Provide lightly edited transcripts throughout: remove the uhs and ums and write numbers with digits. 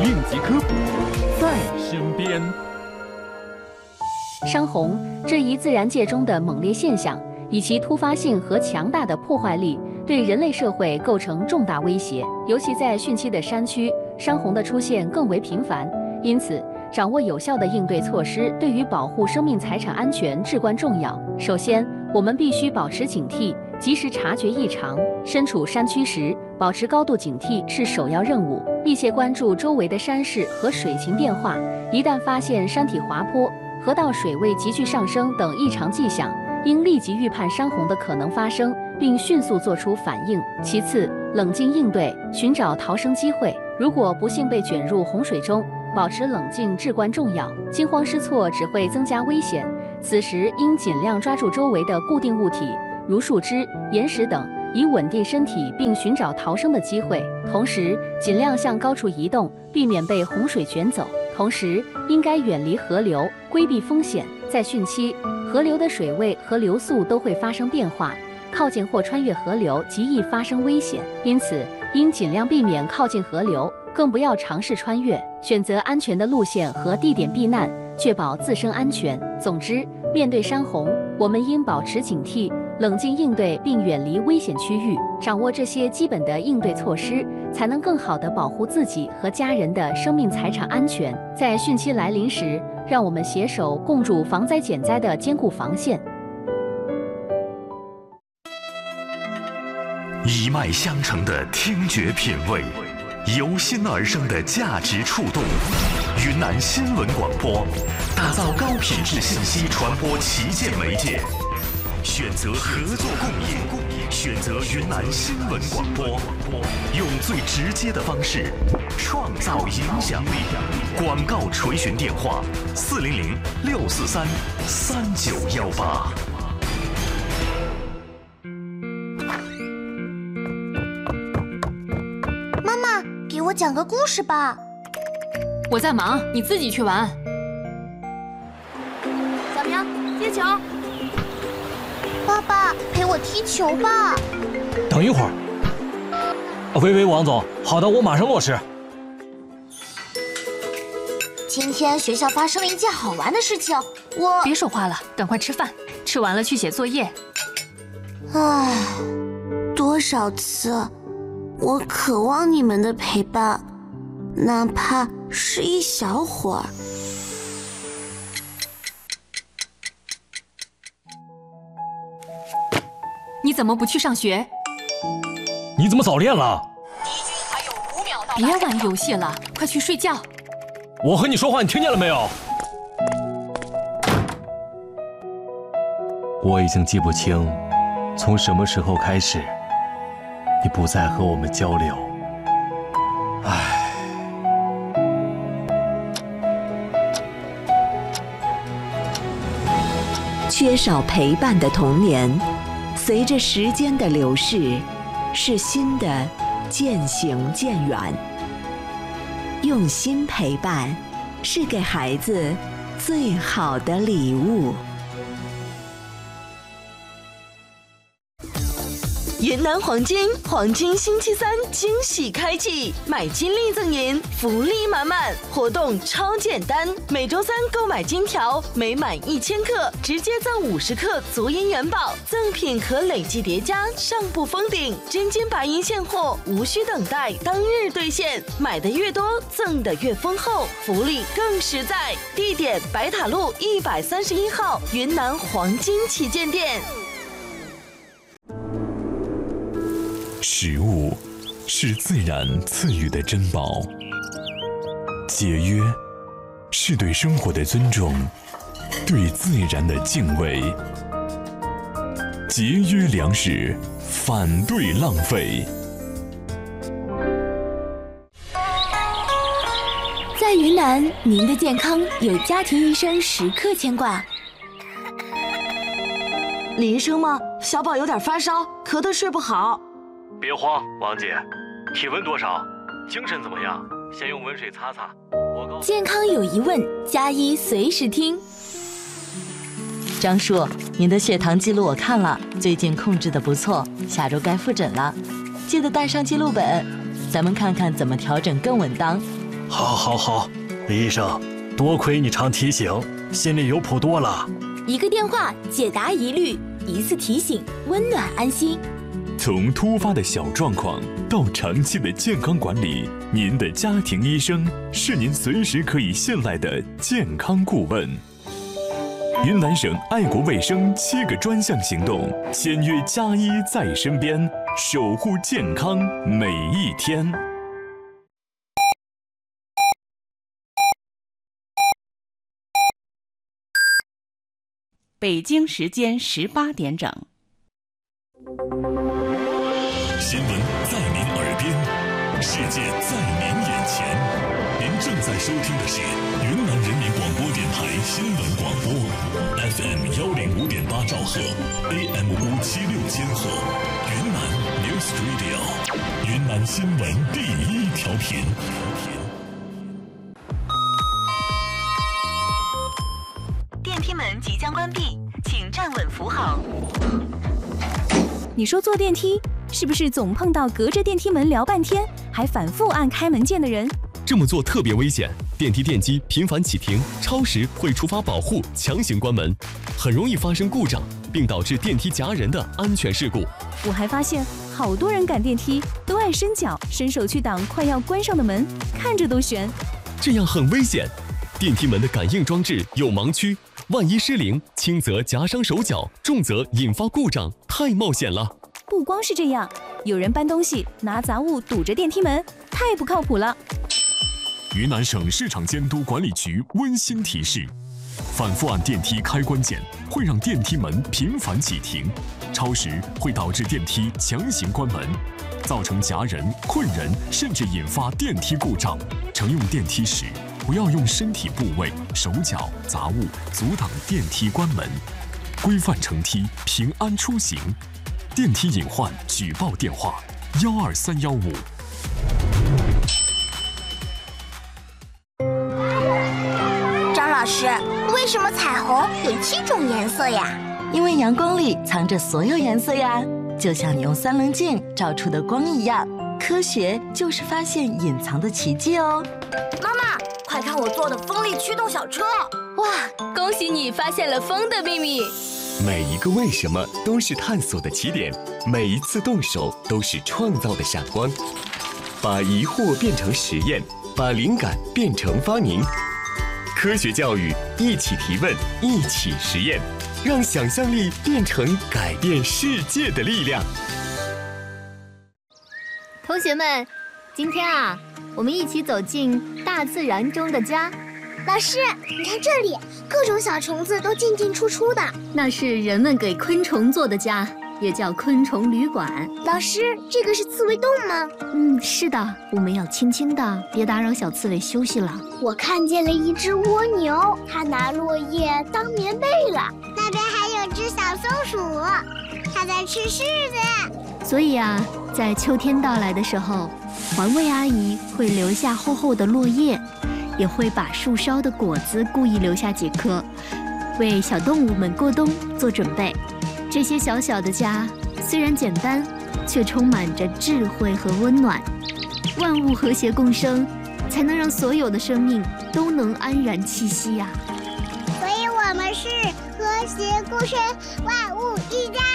应急科普在身边。 山洪这一自然界中的猛烈现象，以其突发性和强大的破坏力，对人类社会构成重大威胁。尤其在汛期的山区，山洪的出现更为频繁，因此掌握有效的应对措施，对于保护生命财产安全至关重要。首先，我们必须保持警惕，及时察觉异常。身处山区时，保持高度警惕是首要任务，密切关注周围的山势和水情变化。一旦发现山体滑坡、河道水位急剧上升等异常迹象，应立即预判山洪的可能发生，并迅速做出反应。其次，冷静应对，寻找逃生机会。如果不幸被卷入洪水中，保持冷静至关重要，惊慌失措只会增加危险。此时应尽量抓住周围的固定物体，如树枝、岩石等，以稳定身体并寻找逃生的机会。同时，尽量向高处移动，避免被洪水卷走。同时，应该远离河流，规避风险。在汛期，河流的水位和流速都会发生变化，靠近或穿越河流极易发生危险，因此应尽量避免靠近河流，更不要尝试穿越，选择安全的路线和地点避难，确保自身安全。总之，面对山洪，我们应保持警惕，冷静应对，并远离危险区域。掌握这些基本的应对措施，才能更好地保护自己和家人的生命财产安全。在汛期来临时，让我们携手共筑防灾减灾的坚固防线。 一脉相承的听觉品味，由心而生的价值触动。云南新闻广播，打造高品质信息传播旗舰媒介，选择合作共赢，选择云南新闻广播，用最直接的方式创造影响力。广告垂询电话：400-643-3918。 妈妈，给我讲个故事吧。 我在忙，你自己去玩。 小明，接球。爸爸，陪我踢球吧。 等一会儿。喂，王总，好的，我马上落实。 今天学校发生了一件好玩的事情， 别说话了，赶快吃饭，吃完了去写作业。 唉，多少次，我渴望你们的陪伴，哪怕是一小会儿。 你怎么不去上学？ 你怎么早恋了？ 别玩游戏了，快去睡觉。 我和你说话，你听见了没有？我已经记不清，从什么时候开始，你不再和我们交流。唉。 缺少陪伴的童年，随着时间的流逝，是心的渐行渐远。用心陪伴，是给孩子最好的礼物。云南黄金星期三惊喜开启，买金粒赠银，福利满满，活动超简单。每周三购买金条，每满1000克直接赠50克足银元宝，赠品可累计叠加，上不封顶。真金白银现货，无需等待，当日兑现。买的越多，赠的越丰厚，福利更实在。地点：白塔路131号云南黄金旗舰店。 食物是自然赐予的珍宝，节约是对生活的尊重，对自然的敬畏。节约粮食，反对浪费。 在云南，您的健康有家庭医生时刻牵挂。 李医生吗？小宝有点发烧，咳得睡不好。 别慌，王姐，体温多少？精神怎么样？先用温水擦擦。 健康有疑问，加医随时听。 张叔，您的血糖记录我看了，最近控制得不错，下周该复诊了，记得带上记录本，咱们看看怎么调整更稳当。 好，李医生，多亏你常提醒，心里有谱多了。 一个电话解答疑虑，一次提醒温暖安心。 从突发的小状况到长期的健康管理，您的家庭医生是您随时可以信赖的健康顾问。云南省爱国卫生7个专项行动，签约加医在身边，守护健康每一天。 北京时间18点整。 新闻在您耳边，世界在您眼前。您正在收听的是云南人民广播电台新闻广播 FM105.8兆赫 AM576千赫，云南 News Radio， 云南新闻第1调频。 电梯门即将关闭，请站稳扶好。 你说坐电梯是不是总碰到隔着电梯门聊半天，还反复按开门键的人？ 这么做特别危险，电梯电机频繁启停，超时会触发保护，强行关门，很容易发生故障，并导致电梯夹人的安全事故。 我还发现好多人赶电梯都爱伸脚伸手去挡快要关上的门，看着都悬。 这样很危险，电梯门的感应装置有盲区，万一失灵，轻则夹伤手脚，重则引发故障，太冒险了。 不光是这样，有人搬东西拿杂物堵着电梯门，太不靠谱了。 云南省市场监督管理局温馨提示：反复按电梯开关键会让电梯门频繁启停，超时会导致电梯强行关门，造成夹人、困人，甚至引发电梯故障。乘用电梯时，不要用身体部位、手脚、杂物阻挡电梯关门，规范乘梯，平安出行。电梯隐患举报电话：12315。 张老师，为什么彩虹有7种颜色呀？ 因为阳光里藏着所有颜色呀，就像你用3棱镜照出的光一样。科学就是发现隐藏的奇迹哦。 妈妈，快看我做的风力驱动小车！ 哇，恭喜你发现了风的秘密！ 每一个为什么都是探索的起点，每一次动手都是创造的闪光。把疑惑变成实验，把灵感变成发明。科学教育，一起提问，一起实验，让想象力变成改变世界的力量。 同学们，今天啊，我们一起走进大自然中的家。 老师，你看这里，各种小虫子都进进出出的。 那是人们给昆虫做的家，也叫昆虫旅馆。 老师，这个是刺猬洞吗？ 是的，我们要轻轻的，别打扰小刺猬休息了。 我看见了一只蜗牛，它拿落叶当棉被了。那边还有只小松鼠，它在吃柿子。 所以啊，在秋天到来的时候，环卫阿姨会留下厚厚的落叶，也会把树梢的果子故意留下几颗，为小动物们过冬做准备。这些小小的家虽然简单，却充满着智慧和温暖。万物和谐共生，才能让所有的生命都能安然栖息呀。 所以我们是和谐共生，万物一家。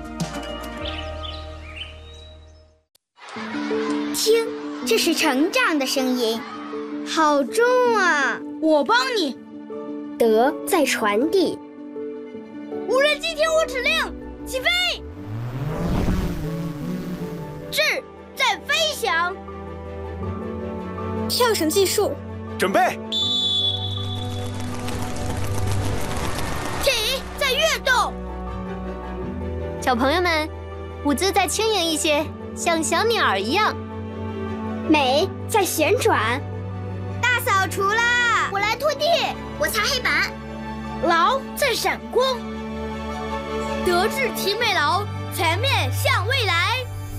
听，这是成长的声音，好重啊！ 我帮你。 德在传递。 无人机听我指令，起飞！智在飞翔。 跳绳计数， 准备。 体在跃动。 小朋友们，舞姿再轻盈一些，像小鸟一样。 美在旋转。 大扫除啦！我来拖地， 我擦黑板。 劳在闪光。德智体美劳，全面向未来。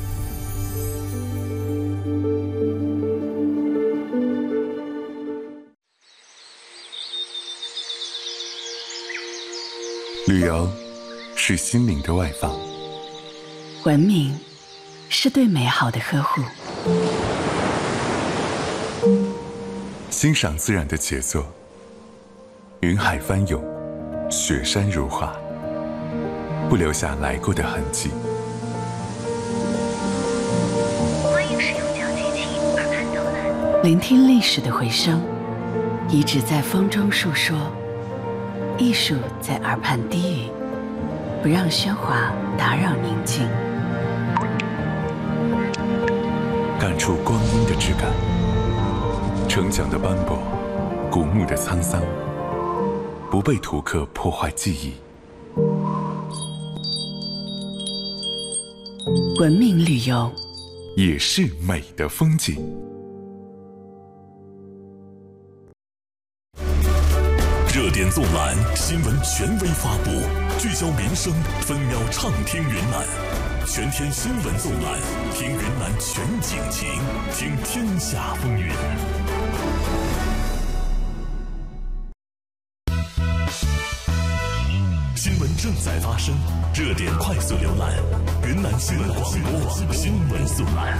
旅游是心灵的外放， 文明是对美好的呵护。 欣赏自然的杰作，云海翻涌，雪山如画，不留下来过的痕迹。 欢迎使用小机器耳畔导览。 聆听历史的回声，遗址在风中述说，艺术在耳畔低语，不让喧哗打扰宁静。 感触光阴的质感，成长的斑驳，古墓的沧桑，不被图刻破坏记忆。 文明旅游也是美的风景。 热点纵览，新闻权威发布，聚焦民生，分秒畅听云南。全天新闻纵览，听云南全景情，听天下风云。新闻正在发生，热点快速浏览，云南新闻广播新闻速览。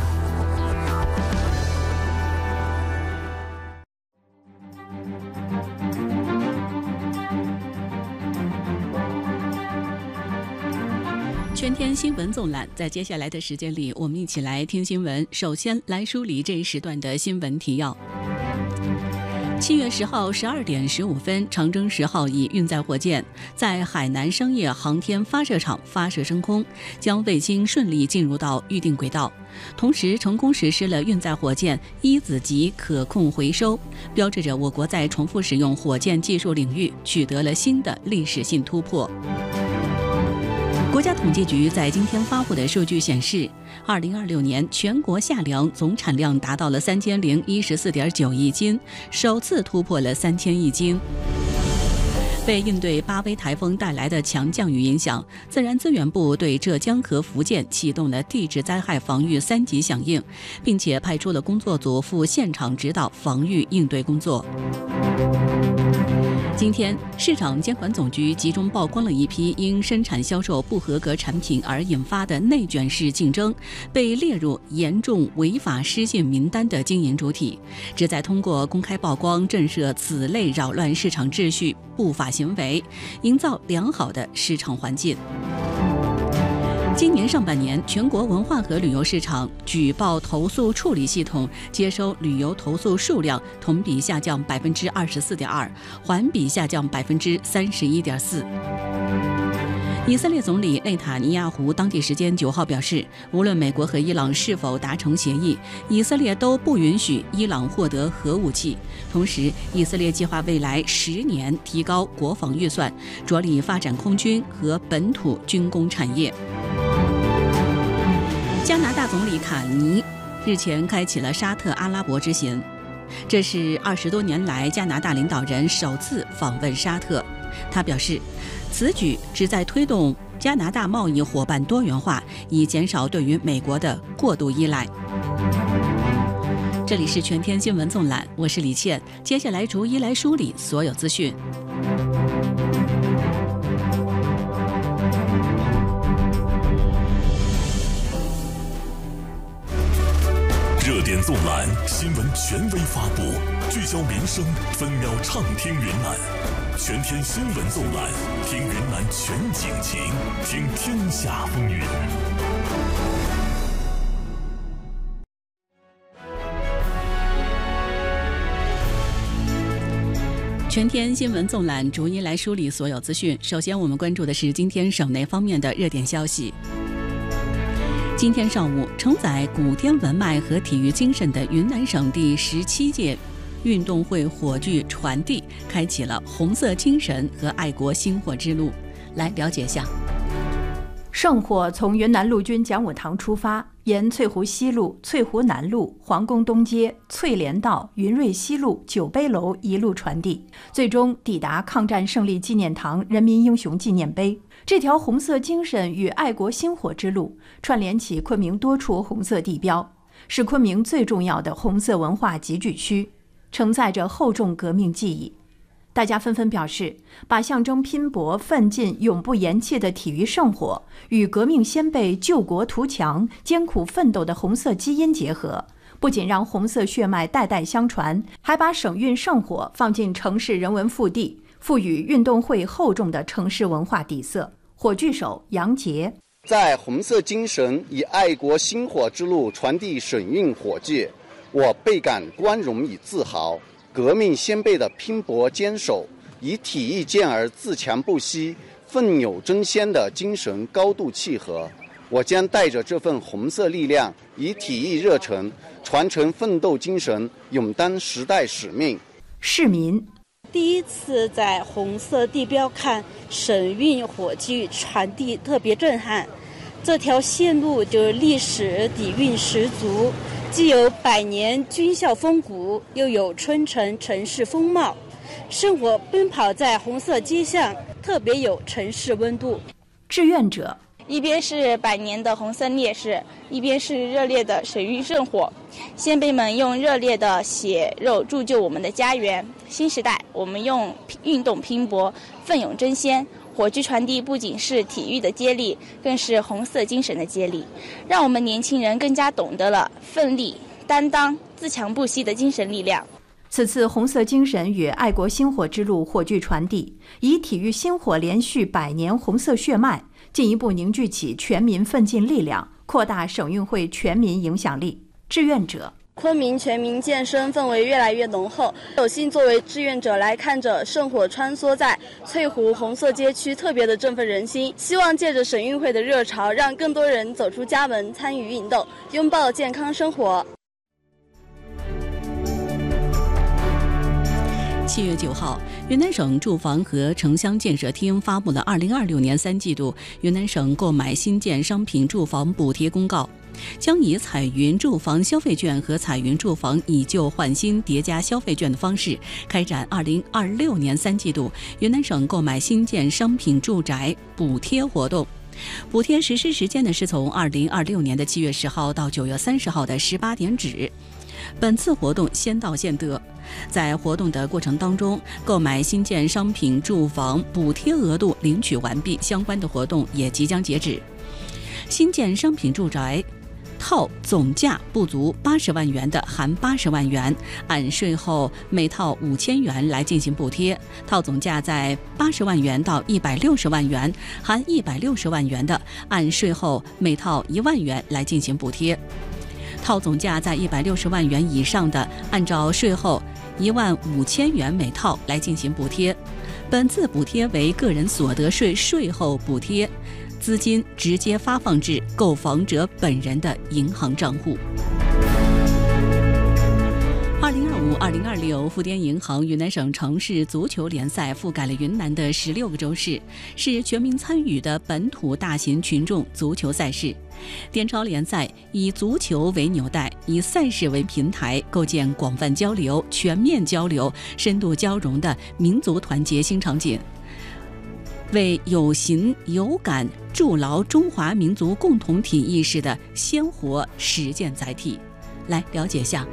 全天新闻纵览，在接下来的时间里，我们一起来听新闻。首先来梳理这一时段的新闻提要。7月10号12点15分，长征10号乙运载火箭在海南商业航天发射场发射升空，将卫星顺利进入到预定轨道，同时成功实施了运载火箭一子级可控回收，标志着我国在重复使用火箭技术领域取得了新的历史性突破。国家统计局在今天发布的数据显示，2026年全国夏粮总产量达到了3014.9亿斤，首次突破了3000亿斤。为应对巴威台风带来的强降雨影响，自然资源部对浙江和福建启动了地质灾害防御3级响应，并且派出了工作组赴现场指导防御应对工作。今天，市场监管总局集中曝光了一批因生产销售不合格产品而引发的内卷式竞争，被列入严重违法失信名单的经营主体，旨在通过公开曝光震慑此类扰乱市场秩序不法行为，营造良好的市场环境。今年上半年，全国文化和旅游市场举报投诉处理系统接收旅游投诉数量同比下降24.2%，环比下降31.4%。以色列总理内塔尼亚胡当地时间9号表示，无论美国和伊朗是否达成协议，以色列都不允许伊朗获得核武器。同时，以色列计划未来10年提高国防预算，着力发展空军和本土军工产业。加拿大总理卡尼日前开启了沙特阿拉伯之行，这是20多年来加拿大领导人首次访问沙特。他表示，此举旨在推动加拿大贸易伙伴多元化，以减少对于美国的过度依赖。这里是全天新闻纵览，我是李倩，接下来逐一来梳理所有资讯。 热点纵览，新闻权威发布，聚焦民生，分秒畅听云南。全天新闻纵览，听云南全景情，听天下风云。 全天新闻纵览，逐一来梳理所有资讯。首先，我们关注的是今天省内方面的热点消息。今天上午，承载古滇文脉和体育精神的云南省第17届运动会火炬传递，开启了红色精神和爱国星火之路。来了解下。 圣火从云南陆军讲武堂出发，沿翠湖西路、翠湖南路、皇宫东街、翠莲道、云瑞西路、酒杯楼一路传递，最终抵达抗战胜利纪念堂人民英雄纪念碑。这条红色精神与爱国星火之路，串联起昆明多处红色地标，是昆明最重要的红色文化集聚区，承载着厚重革命记忆。大家纷纷表示，把象征拼搏奋进、永不言弃的体育圣火与革命先辈救国图强、艰苦奋斗的红色基因结合， 不仅让红色血脉代代相传，还把省运圣火放进城市人文腹地，赋予运动会厚重的城市文化底色。火炬手杨杰， 在红色精神以爱国星火之路传递省运火炬，我倍感光荣与自豪。革命先辈的拼搏坚守，以体育健儿自强不息、奋勇争先的精神高度契合。我将带着这份红色力量，以体育热忱传承奋斗精神，勇担时代使命。 市民第一次在红色地标看省运火炬传递，特别震撼。这条线路就是历史底蕴十足，既有百年军校风骨，又有春城城市风貌。生活奔跑在红色街巷，特别有城市温度。 志愿者， 一边是百年的红色烈士，一边是热烈的省运圣火。先辈们用热烈的血肉铸就我们的家园。新时代，我们用运动拼搏，奋勇争先。火炬传递不仅是体育的接力，更是红色精神的接力，让我们年轻人更加懂得了奋力、担当、自强不息的精神力量。 此次红色精神与爱国星火之路火炬传递，以体育星火连续100年红色血脉，进一步凝聚起全民奋进力量，扩大省运会全民影响力。志愿者， 昆明全民健身氛围越来越浓厚，有幸作为志愿者来看着圣火穿梭在翠湖红色街区，特别的振奋人心。希望借着省运会的热潮，让更多人走出家门，参与运动，拥抱健康生活。 7月9号，云南省住房和城乡建设厅发布了2026年3季度云南省购买新建商品住房补贴公告，将以彩云住房消费券和彩云住房以旧换新叠加消费券的方式，开展2026年3季度云南省购买新建商品住宅补贴活动。补贴实施时间呢是从2026年的7月10号到9月30号的18点止。本次活动先到先得，在活动的过程当中，购买新建商品住房补贴额度领取完毕，相关的活动也即将截止。新建商品住宅套总价不足80万元的含80万元，按税后每套5000元来进行补贴；套总价在80万元到160万元，含160万元的，按税后每套1万元来进行补贴。套总价在160万元以上的，按照税后15000元每套来进行补贴。本次补贴为个人所得税税后补贴，资金直接发放至购房者本人的银行账户。2025-2026富滇银行云南省城市足球联赛覆盖了云南的16个州市，是全民参与的本土大型群众足球赛事。滇超联赛以足球为纽带，以赛事为平台，构建广泛交流、全面交流、深度交融的民族团结新场景，为有形有感筑牢中华民族共同体意识的鲜活实践载体。来了解下。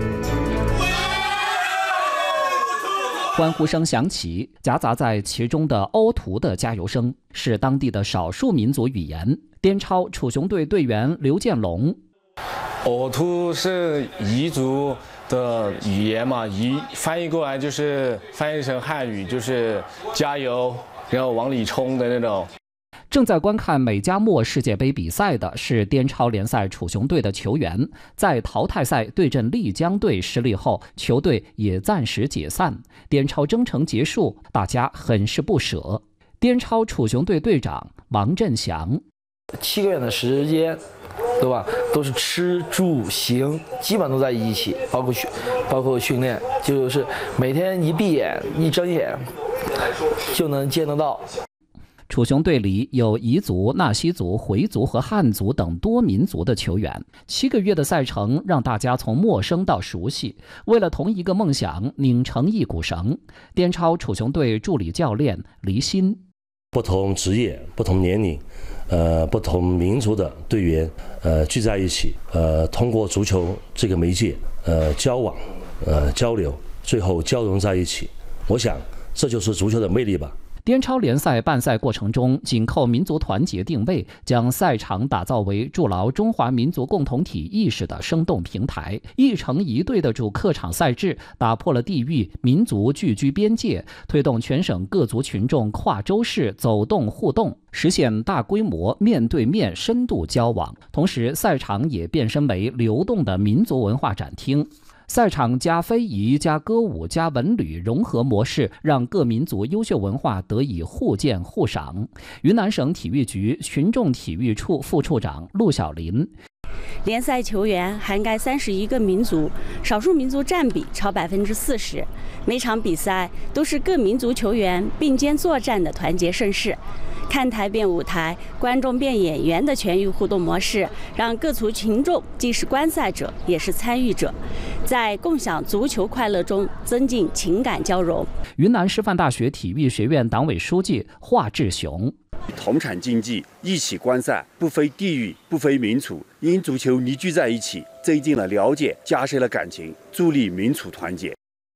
欢呼声响起，夹杂在其中的欧图的加油声是当地的少数民族语言。滇超楚雄队队员刘建龙， 欧图是彝族的语言嘛，翻译过来就是翻译成汉语就是加油，然后往里冲的那种。 正在观看美加墨世界杯比赛的是滇超联赛楚雄队的球员，在淘汰赛对阵丽江队失利后，球队也暂时解散。滇超征程结束，大家很是不舍。滇超楚雄队队长王振祥 ，7个月的时间，对吧？都是吃住行基本都在一起，包括训练，就是每天一闭眼一睁眼就能见得到。 楚雄队里有彝族、纳西族、回族和汉族等多民族的球员。7个月的赛程让大家从陌生到熟悉，为了同一个梦想拧成一股绳。滇超楚雄队助理教练黎鑫， 不同职业、不同年龄、不同民族的队员聚在一起，通过足球这个媒介交往、交流，最后交融在一起。我想这就是足球的魅力吧。 滇超联赛办赛过程中，紧扣民族团结定位，将赛场打造为筑牢中华民族共同体意识的生动平台。一城一队的主客场赛制打破了地域、民族聚居边界，推动全省各族群众跨州市走动互动，实现大规模面对面深度交往。同时，赛场也变身为流动的民族文化展厅。赛场加非遗加歌舞加文旅融合模式，让各民族优秀文化得以互鉴互赏。云南省体育局群众体育处副处长陆小林。 联赛球员涵盖31个民族，少数民族占比超40%。每场比赛都是各民族球员并肩作战的团结盛世。看台变舞台，观众变演员的全域互动模式，让各族群众既是观赛者，也是参与者，在共享足球快乐中增进情感交融。 云南师范大学体育学院党委书记华志雄。 同场竞技，一起观赛，不分地域，不分民族，因足球凝聚在一起，增进了了解，加深了感情，助力民族团结。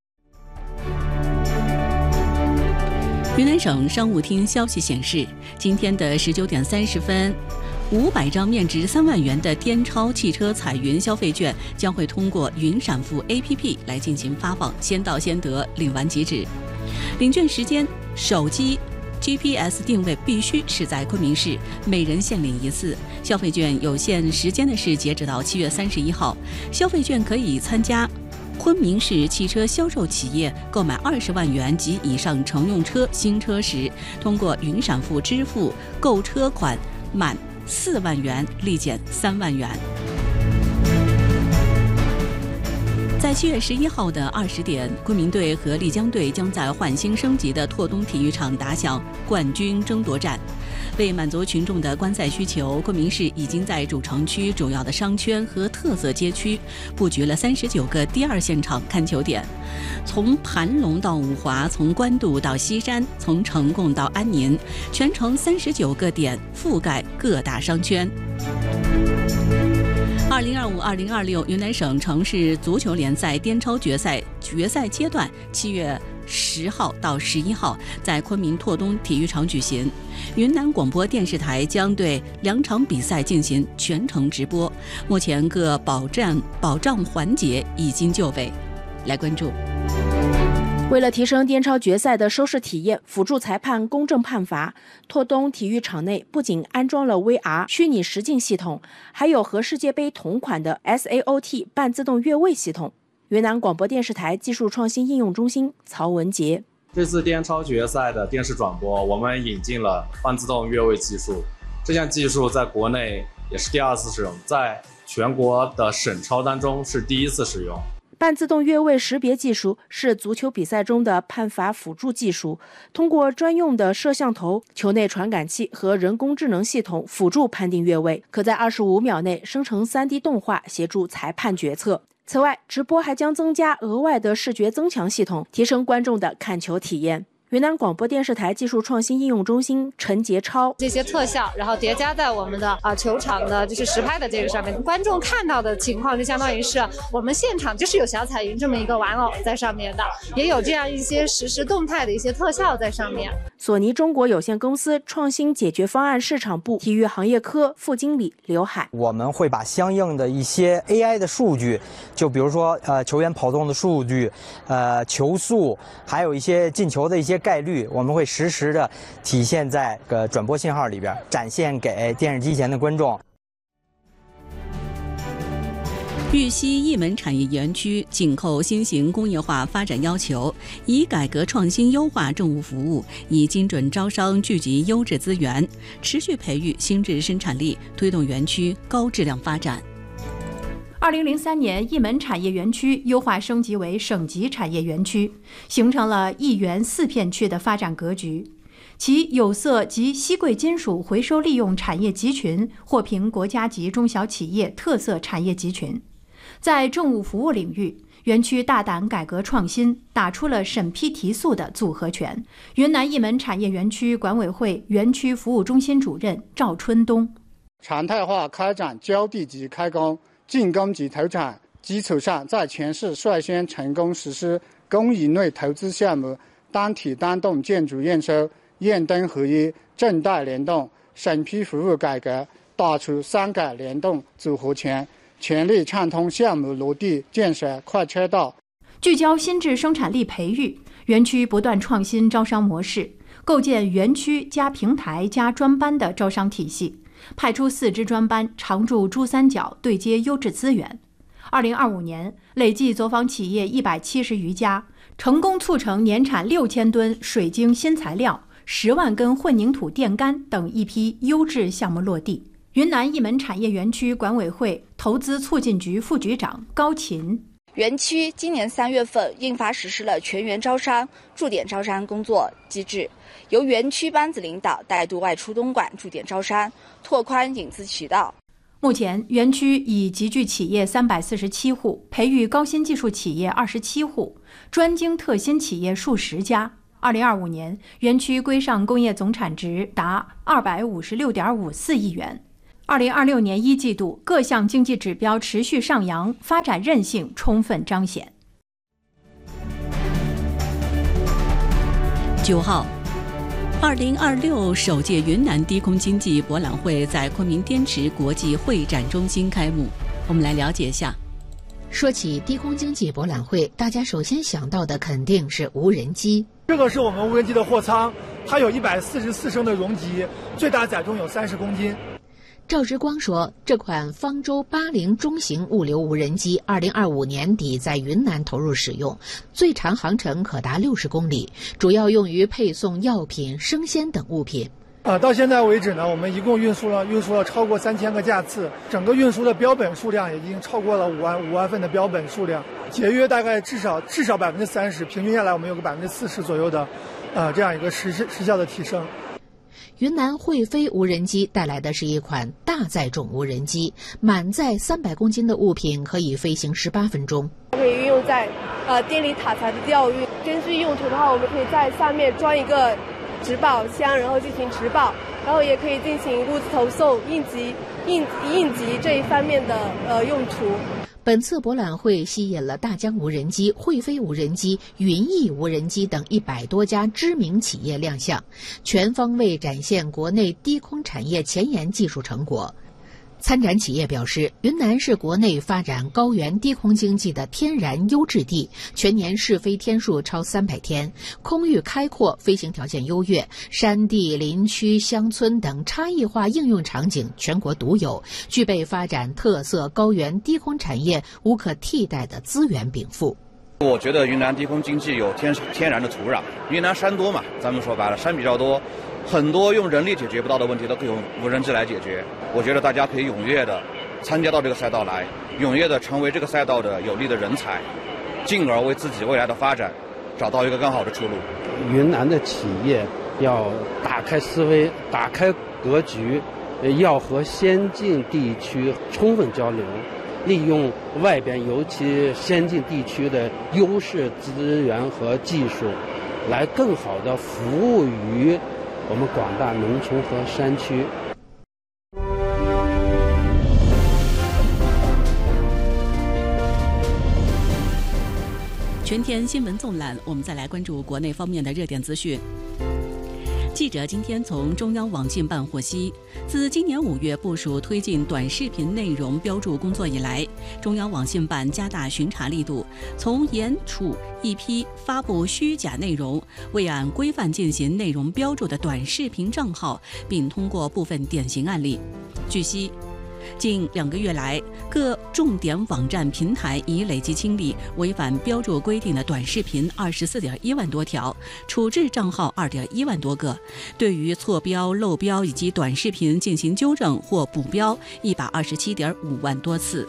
云南省商务厅消息显示，今天的19点30分，500张面值3万元的滇超汽车彩云消费券将会通过云闪付 APP 来进行发放，先到先得，领完即止。领券时间，手机GPS 定位必须是在昆明市，每人限领1次。消费券有限时间的是截止到7月31号。消费券可以参加昆明市汽车销售企业购买20万元及以上乘用车新车时，通过云闪付支付购车款满4万元立减3万元。在7月11号的20点，昆明队和丽江队将在焕新升级的拓东体育场打响冠军争夺战。为满足群众的观赛需求，昆明市已经在主城区主要的商圈和特色街区布局了39个第二现场看球点，从盘龙到五华，从官渡到西山，从成贡到安宁，全程39个点覆盖各大商圈。2025-2026云南省城市足球联赛滇超决赛阶段7月10号到11号在昆明拓东体育场举行。云南广播电视台将对2场比赛进行全程直播，目前各保障环节已经就位。来关注。 为了提升滇超决赛的收视体验，辅助裁判公正判罚，拓东体育场内不仅安装了 VR 虚拟实境系统，还有和世界杯同款的 SAOT 半自动越位系统。云南广播电视台技术创新应用中心曹文杰： 这次滇超决赛的电视转播，我们引进了半自动越位技术，这项技术在国内也是第2次使用，在全国的省超当中是第1次使用。 半自动越位识别技术是足球比赛中的判罚辅助技术，通过专用的摄像头、球内传感器和人工智能系统辅助判定越位，可在25秒内生成3D 动画，协助裁判决策。此外，直播还将增加额外的视觉增强系统，提升观众的看球体验。云南广播电视台技术创新应用中心陈杰超： 这些特效，然后叠加在我们的球场的就是实拍的这个上面，观众看到的情况就相当于是我们现场就是有小彩云这么一个玩偶在上面的，也有这样一些实时动态的一些特效在上面。 索尼中国有限公司创新解决方案市场部体育行业科副经理刘海： 我们会把相应的一些 AI 的数据，就比如说球员跑动的数据，球速，还有一些进球的一些概率，我们会实时的体现在转播信号里边，展现给电视机前的观众。 玉溪一门产业园区紧扣新型工业化发展要求，以改革创新优化政务服务，以精准招商聚集优质资源，持续培育新质生产力，推动园区高质量发展。 2003年，一门产业园区优化升级为省级产业园区，形成了一园4片区的发展格局。其有色及稀贵金属回收利用产业集群获评国家级中小企业特色产业集群。在政务服务领域，园区大胆改革创新，打出了审批提速的组合拳。云南一门产业园区管委会园区服务中心主任赵春东： 常态化开展浇地级开工、竣工及投产基础上，在全市率先成功实施公营类投资项目单体单栋建筑验收， 验灯合一、政贷联动、审批服务改革，打出3改联动组合拳，全力畅通项目落地建设快车道。 聚焦新质生产力培育，园区不断创新招商模式，构建园区加平台加专班的招商体系，派出4支专班常驻珠三角，对接优质资源。2025年累计走访企业170余家，成功促成年产6000吨水晶新材料、10万根混凝土电杆等一批优质项目落地。云南一门产业园区管委会投资促进局副局长高琴。 园区今年3月份印发实施了全员招商、驻点招商工作机制，由园区班子领导带队外出东莞驻点招商，拓宽引资渠道。 目前，园区已集聚企业347户，培育高新技术企业27户，专精特新企业数十家。2025年，园区规上工业总产值达256.54亿元。2026年1季度各项经济指标持续上扬，发展韧性充分彰显。 9号，2026首届云南低空经济博览会在昆明滇池国际会展中心开幕。我们来了解一下。 说起低空经济博览会，大家首先想到的肯定是无人机。 这个是我们无人机的货舱，它有144升的容积，最大载重有30公斤。 赵之光说，这款方舟80中型物流无人机2025年底在云南投入使用，最长航程可达60公里，主要用于配送药品、生鲜等物品。 到现在为止呢，我们一共运输了超过3000个架次，整个运输的标本数量已经超过了5万份的标本数量，节约大概至少30%，平均下来我们有个40%左右的，这样一个时效的提升。 云南会飞无人机带来的是一款大载重无人机，满载300公斤的物品可以飞行18分钟。 可以运用在电力塔材的吊运，根据用途的话，我们可以在上面装一个植保箱，然后进行植保，然后也可以进行物资投送、应急这一方面的用途。 本次博览会吸引了大疆无人机、会飞无人机、云翼无人机等100多家知名企业亮相，全方位展现国内低空产业前沿技术成果。参展企业表示，云南是国内发展高原低空经济的天然优质地，全年试飞天数超300天，空域开阔，飞行条件优越，山地、林区、乡村等差异化应用场景全国独有，具备发展特色高原低空产业无可替代的资源禀赋。 我觉得云南低空经济有天然的土壤，云南山多嘛，咱们说白了，山比较多，很多用人力解决不到的问题都可以用无人机来解决。我觉得大家可以踊跃的参加到这个赛道来，踊跃的成为这个赛道的有力的人才，进而为自己未来的发展找到一个更好的出路。 云南的企业要打开思维，打开格局，要和先进地区充分交流，利用外边尤其先进地区的优势资源和技术，来更好的服务于我们广大农村和山区。 全天新闻纵览，我们再来关注国内方面的热点资讯。记者今天从中央网信办获悉，自今年5月部署推进短视频内容标注工作以来，中央网信办加大巡查力度，从严处一批发布虚假内容、未按规范进行内容标注的短视频账号，并通过部分典型案例。据悉，近2个月来，各重点网站平台已累计清理违反标注规定的短视频24.1万多条，处置账号2.1万多个，对于错标、漏标以及短视频进行纠正或补标127.5万多次。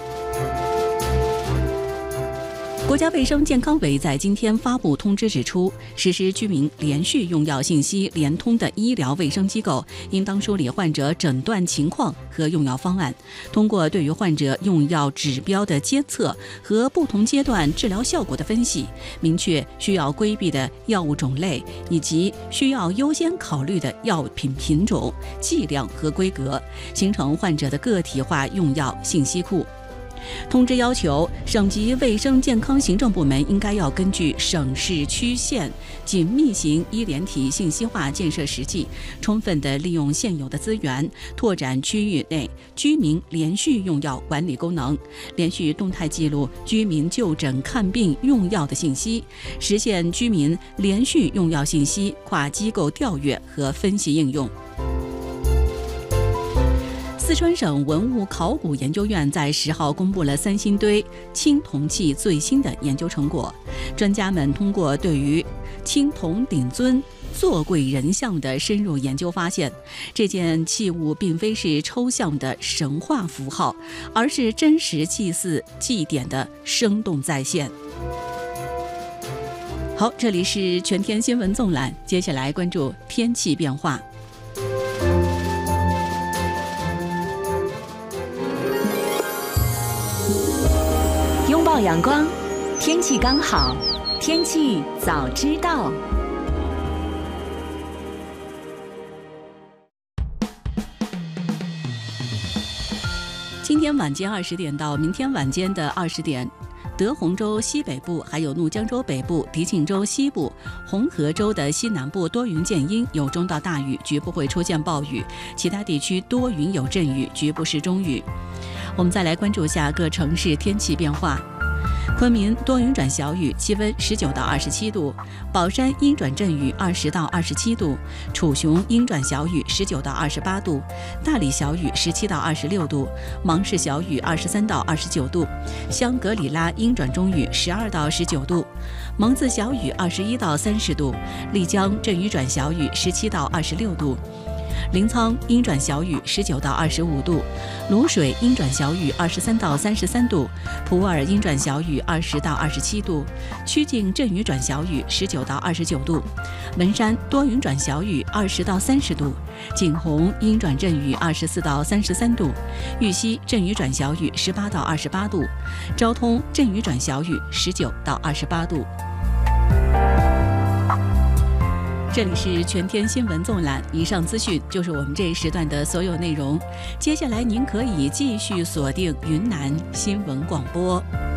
国家卫生健康委在今天发布通知指出，实施居民连续用药信息联通的医疗卫生机构，应当梳理患者诊断情况和用药方案，通过对于患者用药指标的监测和不同阶段治疗效果的分析，明确需要规避的药物种类以及需要优先考虑的药品品种、剂量和规格，形成患者的个体化用药信息库。 通知要求，省级卫生健康行政部门应该要根据省市区县紧密型医联体信息化建设实际，充分地利用现有的资源，拓展区域内居民连续用药管理功能，连续动态记录居民就诊看病用药的信息，实现居民连续用药信息跨机构调阅和分析应用。四川省文物考古研究院在10号公布了三星堆青铜器最新的研究成果。专家们通过对于青铜顶尊坐跪人像的深入研究发现，这件器物并非是抽象的神话符号，而是真实祭祀祭典的生动再现。好，这里是全天新闻纵览，接下来关注天气变化。 拥抱阳光，天气刚好，天气早知道。 今天晚间20点到明天晚间的20点，德宏州西北部、还有怒江州北部、迪庆州西部、红河州的西南部多云见阴，有中到大雨，局部会出现暴雨；其他地区多云有阵雨，局部是中雨。我们再来关注下各城市天气变化。昆明多云转小雨，气温19到27度；宝山阴转阵雨20到27度；楚雄阴转小雨19到28度；大理小雨17到26度；芒市小雨23到29度；香格里拉阴转中雨12到19度；蒙自小雨21到30度；丽江阵雨转小雨17到26度；临沧阴转小雨19到25度；卤水阴转小雨23到33度；普洱阴转小雨20到27度；曲靖阵雨转小雨19到29度；文山多云转小雨20到30度；景洪阴转阵雨24到33度；玉溪阵雨转小雨18到28度；昭通阵雨转小雨19到28度。这里是全天新闻纵览，以上资讯就是我们这一时段的所有内容。接下来您可以继续锁定云南新闻广播。